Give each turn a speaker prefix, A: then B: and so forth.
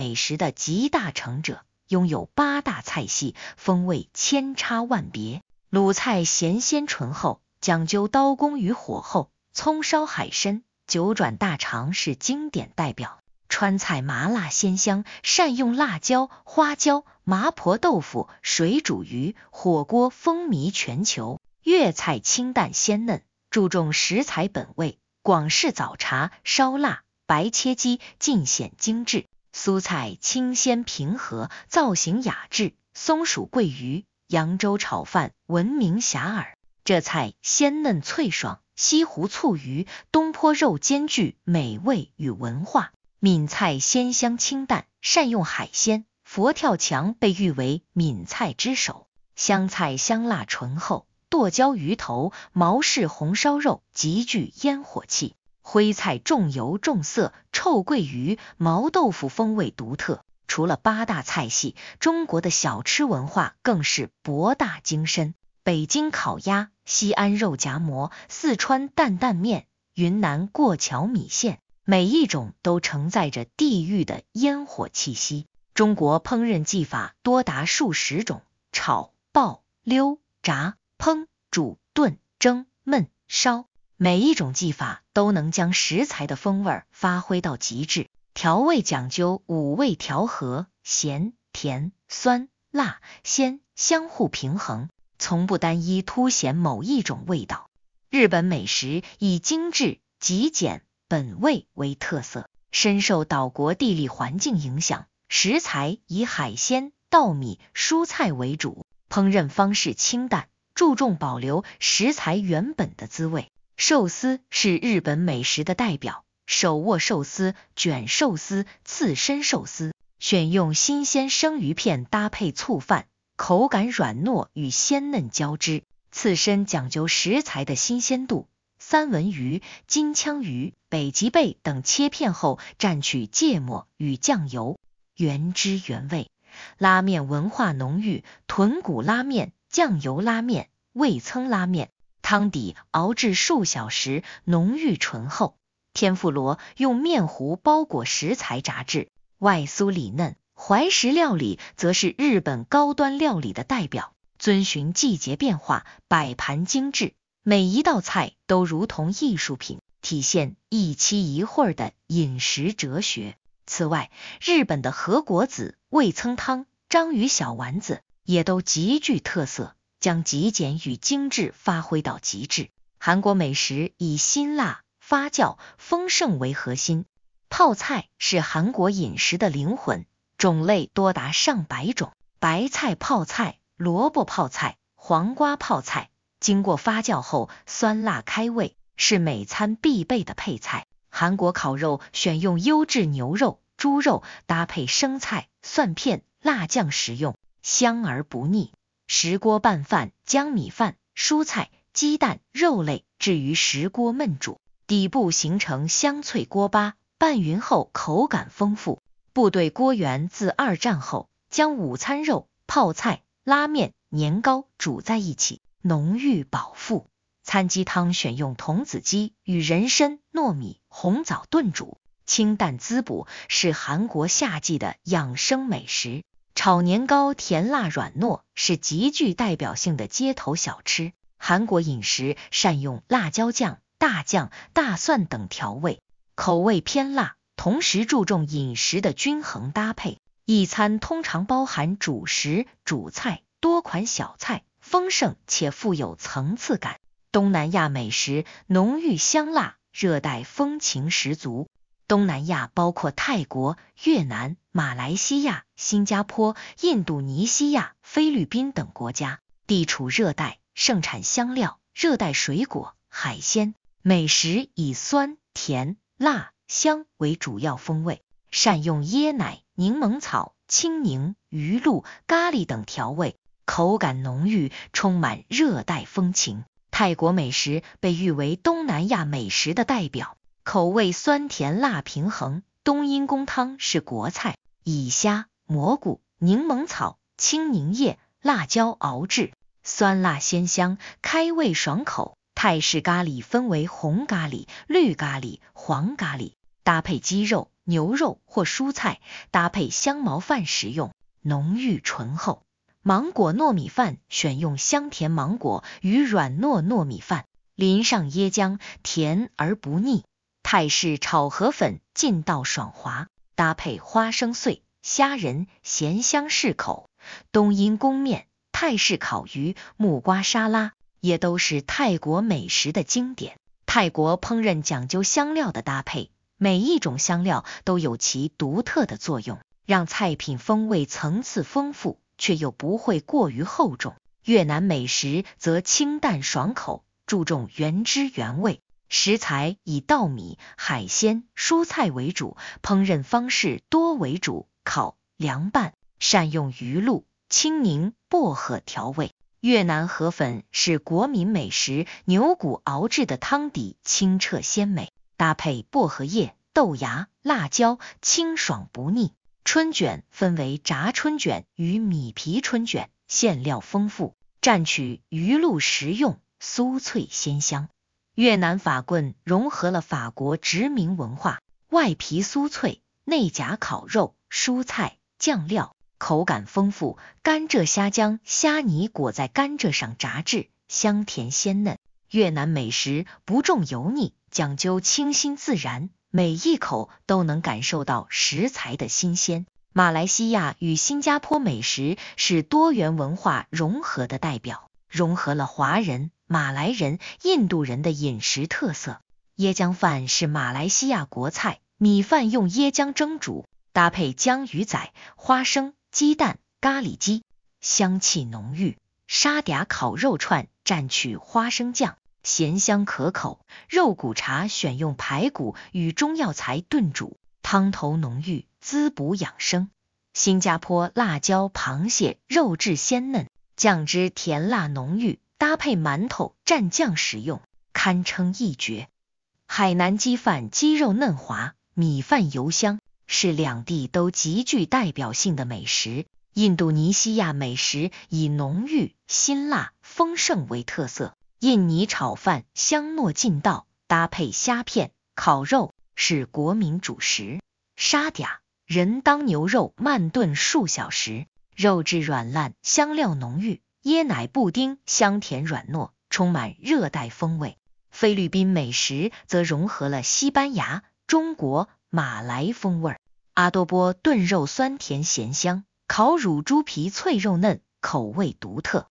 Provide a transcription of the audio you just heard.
A: 美食的集大成者，拥有8大菜系，风味千差万别。鲁菜咸鲜醇厚，讲究刀工与火候，葱烧海参、九转大肠是经典代表。川菜麻辣鲜香，善用辣椒、花椒、麻婆豆腐、水煮鱼，火锅风靡全球。粤菜清淡鲜嫩，注重食材本味，广式早茶、烧腊、白切鸡尽显精致。苏菜清鲜平和，造型雅致，松鼠桂鱼、扬州炒饭闻名遐迩。浙菜鲜嫩脆爽，西湖醋鱼、东坡肉兼具美味与文化。闽菜鲜香清淡，善用海鲜，佛跳墙被誉为闽菜之首。湘菜香辣醇厚，剁椒鱼头、毛氏红烧肉极具烟火气。徽菜重油重色，臭鳜鱼、毛豆腐风味独特。除了8大菜系，中国的小吃文化更是博大精深。北京烤鸭、西安肉夹馍、四川担担面、云南过桥米线，每一种都承载着地域的烟火气息。中国烹饪技法多达数十种，炒、爆、溜、炸、烹、煮、炖、蒸、焖、烧，每一种技法都能将食材的风味发挥到极致。调味讲究5味调和，咸、甜、酸、辣、鲜相互平衡，从不单一凸显某一种味道。日本美食以精致、极简、本味为特色，深受岛国地理环境影响，食材以海鲜、稻米、蔬菜为主，烹饪方式清淡，注重保留食材原本的滋味。寿司是日本美食的代表，手握寿司、卷寿司、刺身寿司，选用新鲜生鱼片搭配醋饭，口感软糯与鲜嫩交织。刺身讲究食材的新鲜度，三文鱼、金枪鱼、北极贝等切片后蘸取芥末与酱油，原汁原味。拉面文化浓郁，豚骨拉面、酱油拉面、味噌拉面，汤底熬制数小时，浓郁醇厚。天妇罗用面糊包裹食材炸制，外酥里嫩。怀石料理则是日本高端料理的代表，遵循季节变化，摆盘精致，每一道菜都如同艺术品，体现一期一会的饮食哲学。此外，日本的和果子、味噌汤、章鱼小丸子也都极具特色，将极简与精致发挥到极致。韩国美食以辛辣、发酵、丰盛为核心，泡菜是韩国饮食的灵魂，种类多达上百种，白菜泡菜、萝卜泡菜、黄瓜泡菜，经过发酵后酸辣开胃，是每餐必备的配菜。韩国烤肉选用优质牛肉、猪肉，搭配生菜、蒜片、辣酱食用，香而不腻。石锅拌饭、江米饭、蔬菜、鸡蛋、肉类置于石锅焖煮，底部形成香脆锅巴，拌匀后口感丰富。部队锅源自2战后，将午餐肉、泡菜、拉面、年糕煮在一起，浓郁饱腹。餐鸡汤选用童子鸡与人参、糯米、红枣炖煮，清淡滋补，是韩国夏季的养生美食。炒年糕甜辣软糯，是极具代表性的街头小吃。韩国饮食善用辣椒酱、大酱、大蒜等调味，口味偏辣，同时注重饮食的均衡搭配。一餐通常包含主食、主菜、多款小菜，丰盛且富有层次感。东南亚美食浓郁香辣，热带风情十足。东南亚包括泰国、越南、马来西亚、新加坡、印度尼西亚、菲律宾等国家，地处热带，盛产香料、热带水果、海鲜。美食以酸、甜、辣、香为主要风味，善用椰奶、柠檬草、青柠、鱼露、咖喱等调味，口感浓郁，充满热带风情。泰国美食被誉为东南亚美食的代表，口味酸甜辣平衡。冬阴功汤是国菜，以虾、蘑菇、柠檬草、青柠叶、辣椒熬制，酸辣鲜香，开胃爽口。泰式咖喱分为红咖喱、绿咖喱、黄咖喱，搭配鸡肉、 牛肉或蔬菜，搭配香茅饭食用，浓郁醇厚。芒果糯米饭选用香甜芒果与软糯糯米饭，淋上椰浆，甜而不腻。泰式炒河粉劲道爽滑，搭配花生碎、虾仁，咸香适口。冬阴功面、泰式烤鱼、木瓜沙拉也都是泰国美食的经典。泰国烹饪讲究香料的搭配，每一种香料都有其独特的作用，让菜品风味层次丰富，却又不会过于厚重。越南美食则清淡爽口，注重原汁原味，食材以稻米、海鲜、蔬菜为主，烹饪方式多为煮、烤、凉拌，善用鱼露、青柠、薄荷调味。越南河粉是国民美食，牛骨熬制的汤底清澈鲜美，搭配薄荷叶、豆芽、辣椒，清爽不腻。春卷分为炸春卷与米皮春卷，馅料丰富，蘸取鱼露食用，酥脆鲜香。越南法棍融合了法国殖民文化，外皮酥脆，内夹烤肉、蔬菜、酱料，口感丰富。甘蔗虾浆虾泥裹在甘蔗上炸制，香甜鲜嫩。越南美食不重油腻，讲究清新自然，每一口都能感受到食材的新鲜。马来西亚与新加坡美食是多元文化融合的代表，融合了华人、马来人、印度人的饮食特色。椰浆饭是马来西亚国菜，米饭用椰浆蒸煮，搭配江鱼仔、花生、鸡蛋、咖喱鸡，香气浓郁。沙嗲烤肉串蘸取花生酱，咸香可口。肉骨茶选用排骨与中药材炖煮，汤头浓郁，滋补养生。新加坡辣椒螃蟹肉质鲜嫩，酱汁甜辣浓郁，搭配馒头蘸酱食用，堪称一绝。海南鸡饭鸡肉嫩滑，米饭油香，是两地都极具代表性的美食。印度尼西亚美食以浓郁、辛辣、丰盛为特色，印尼炒饭香糯劲道，搭配虾片、烤肉是国民主食。沙嗲人当牛肉慢炖数小时，肉质软烂，香料浓郁。椰奶布丁香甜软糯，充满热带风味。菲律宾美食则融合了西班牙、中国、马来风味。阿多波炖肉酸甜咸香，烤乳猪皮脆肉嫩，口味独特。